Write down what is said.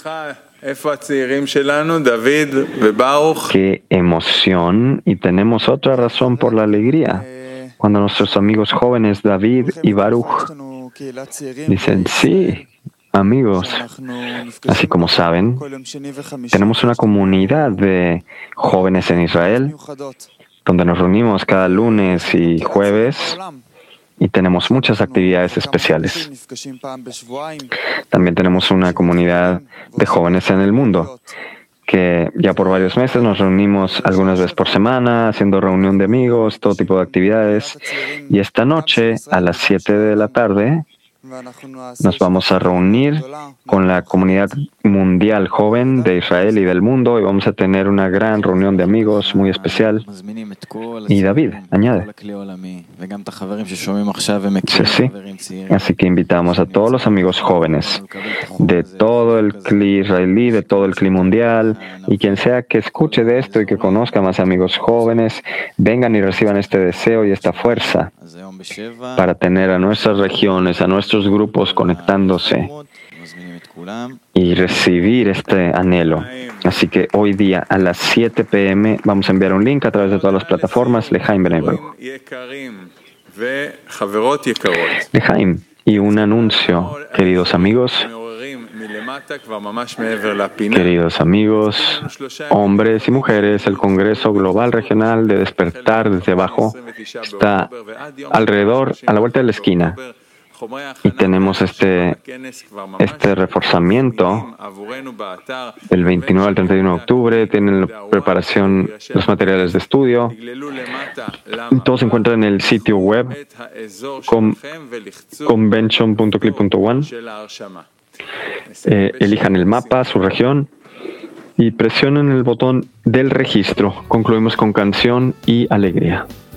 Qué emoción, y tenemos otra razón por la alegría. Cuando nuestros amigos jóvenes David y Baruch dicen, sí, amigos, así como saben, tenemos una comunidad de jóvenes en Israel, donde nos reunimos cada lunes y jueves y tenemos muchas actividades especiales. También tenemos una comunidad de jóvenes en el mundo, que ya por varios meses nos reunimos algunas veces por semana, haciendo reunión de amigos, todo tipo de actividades. Y esta noche, a las 7 de la tarde, nos vamos a reunir con la comunidad mundial joven de Israel y del mundo y vamos a tener una gran reunión de amigos muy especial. Y David añade. Sí, sí. Así que invitamos a todos los amigos jóvenes de todo el cli israelí, de todo el cli mundial, y quien sea que escuche de esto y que conozca más amigos jóvenes, vengan y reciban este deseo y esta fuerza para tener a nuestras regiones, a nuestros grupos conectándose y recibir este anhelo. Así que hoy día a las 7 p.m. vamos a enviar un link a través de todas las plataformas, Lejaim Bnei Baruch. Lejaim, y un anuncio, queridos amigos, hombres y mujeres, el Congreso Global Regional de Despertar desde abajo está alrededor, a la vuelta de la esquina. Y tenemos este reforzamiento del 29 al 31 de octubre. Tienen la preparación, los materiales de estudio. Todo se encuentra en el sitio web convention.clip.one. Elijan el mapa, su región, y presionen el botón del registro. Concluimos con canción y alegría.